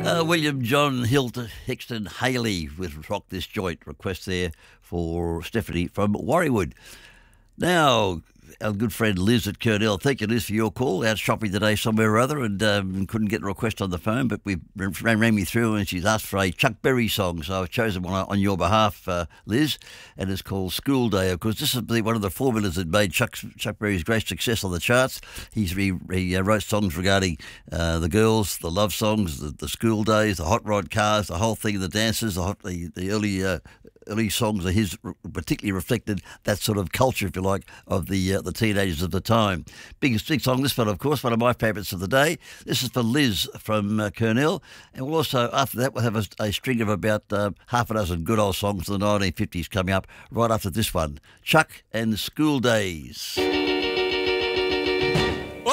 William John Hickston Haley with Rock This Joint. Request there for Stephanie from Warriewood. Now, our good friend Liz at Kurnell. Thank you, Liz, for your call. Out shopping today somewhere or other and couldn't get a request on the phone, but we rang me through and she's asked for a Chuck Berry song. So I've chosen one on your behalf, Liz, and it's called School Day. Of course, this is one of the formulas that made Chuck Berry's great success on the charts. He wrote songs regarding the girls, the love songs, the school days, the hot rod cars, the whole thing, the dances, the early songs of his particularly reflected that sort of culture, if you like, of the teenagers of the time. Big song, this one, of course, one of my favourites of the day. This is for Liz from Kurnell. And we'll also, after that, we'll have a string of about half a dozen good old songs of the 1950s coming up right after this one. Chuck and School Days.